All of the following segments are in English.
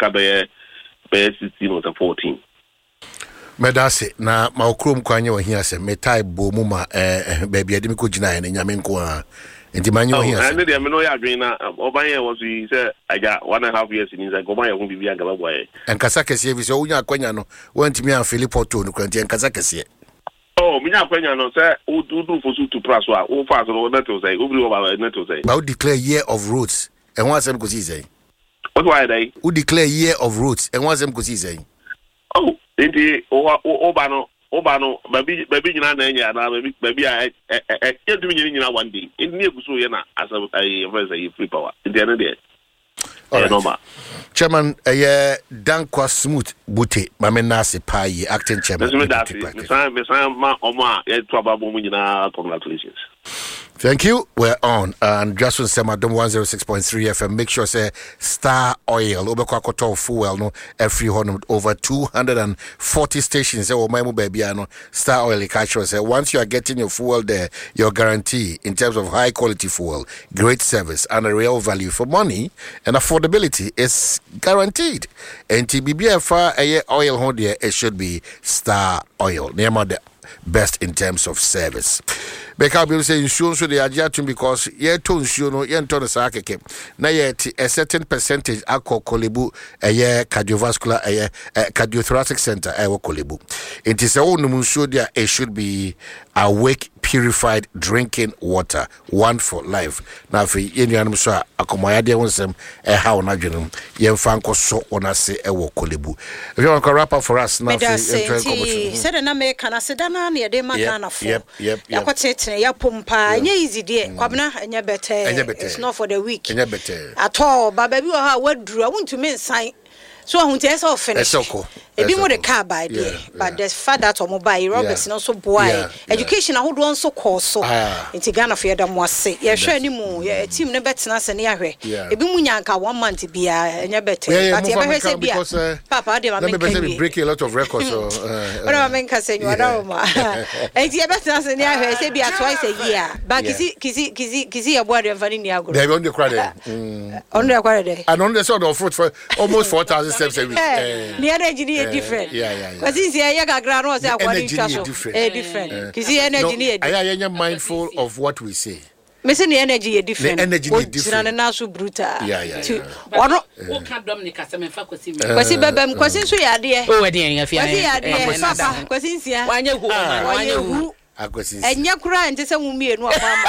be 16 or 14. Medase na maokrom kwanye wo hia se metai bo mu ma baby ade me ko gina ne nyame nko a enti manye wo hia se and dey me no ya adwen na obanye was we say I got 1.5 years in inside go banye ho bibia ngaba boy enkasa kese bi so unya akwanya no wantimi an Philippo to no kranti enkasa kese oh minya akwanya no say o do for so to price wa o fast no net to say obri over net to say but we declare year of roots and one sem ko si say what why they we declare year of roots and one sem ko si say oh enti obano baby nyina na enya na baby a edu nyina one day eni eguso ye na asabu say free power enti ana dey normal chairman Dankwa Smooth Bute Mamenase Paye acting chairman me ma omo a to ababo mu nyina congratulations. Thank you. We're on and just on Semadom 106.3 FM. Make sure say Star Oil Obekwakoto fuel no every home over 240 stations. Say my baby no Star Oil catch say once you are getting your fuel there, your guarantee in terms of high quality fuel, great service and a real value for money and affordability is guaranteed. And TBBFA oil home there it should be Star Oil. Name the best in terms of service. Because we say insurance so they adjust because ye to insure no ye to the sakeke na yet a certain percentage alcohol kolebu cardiovascular cardiothoracic center kolebu it is all no insure there it should be awake purified drinking water one for life na fe yenuanum so akomoya de wonsem how na dwenum ye mfa nkoso ona se kolebu if you want to wrap up for us now said na me kana sedana na ye de magana for ya pompa nya easy there kwabna enya better it's not for the week enya better at all but baby o ha waduru I want to mean sign so I want to say finish ebi mo the car by there but the fact that o mobile Roberts no so boy education ahodo on so course so enti Ghana for yeda mo ase ye hwe ni mu ye team no betena se ne ahwe ebi mu nyanka 1 month bia enya better but ye be hwe bia papa de ma me be break a lot of records so what I mean say you ada ma enti ye betena se ne ahwe se bia twice a year but kisi ye boy de fani ni agro they on the credit on the credit and on the sort of fruit for almost 4,000 steps a week the energy different because this year gagra no say according to so different kisi energy ni I am mindful of what we say. Me say the energy is different. The energy is different. Na so brutal. Ono o ka dom ni kasa me fa kwasi me. Kwasi bebem kwasi so ya de. O we de ya fi kwasi ya de papa kwasi nsia. Wanye hu. Akwasi. Enya kura nte se wumienu afama.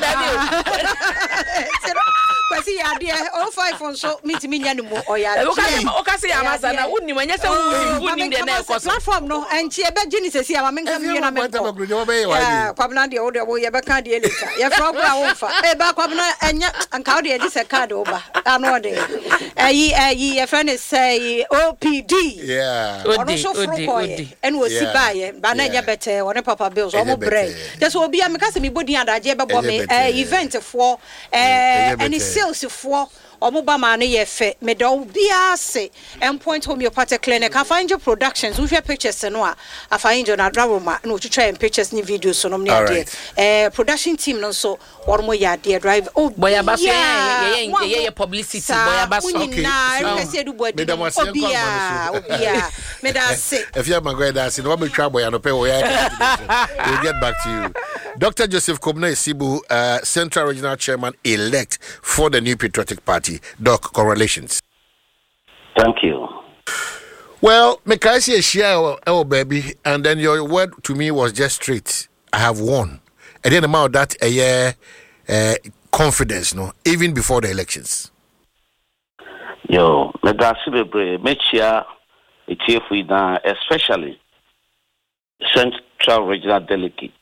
Kwasi ya de o 5 so mitimi nya ni mo oya. O ka se ya masa na wonni manya se wonni de na ekoso. Platform no enchi e be gini sesi ya ma menka mi na me. Kwabna de o de wo ye be ka de later. Ye from bra wo fa. E ba kwabna enya anka o de ye se card oba. Ano de. Ayi ye friend say OPD. Yeah. Odi. En wo si ba ye. Ba na nya bete wo ne papa bills o mo break. Just obi am ka se mi bodi adaje be bo me event for any sales for omoba ma no ye fe me do bia se Endpoint Homeopathic Clinic Afanjo Productions we share pictures no a Afanjo na Drawoma no try and pictures ni videos so no me ade production team no so wormo ya de drive boy abaso ye publicity boy abaso okay na say do body obia me da say if you am go that say no me twa boy no pay we we'll get back to you. Dr. Joseph Kobna Isibu, Central Regional Chairman elect for the New Patriotic Party. Doc, congratulations. Thank you. Well, make I see a share, oh baby, and then your word to me was just straight. I have won. And then about that a year confidence, no, even before the elections. Yo, me da celebrate me chia especially Central Regional Delegate.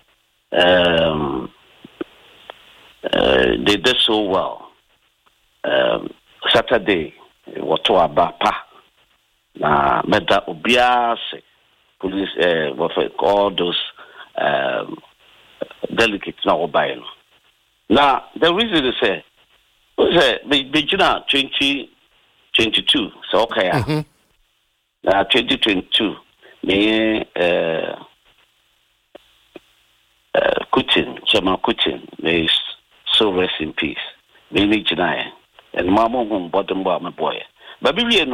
They did so well. Saturday, what to abapa na meda obiase police all those delegates na obaino. Now the reason they say Bejina 2022 so okay. Now 2022 me Chairman Kutin, may so rest in peace. Me ni jinaye. And mama bottom bar my boy. But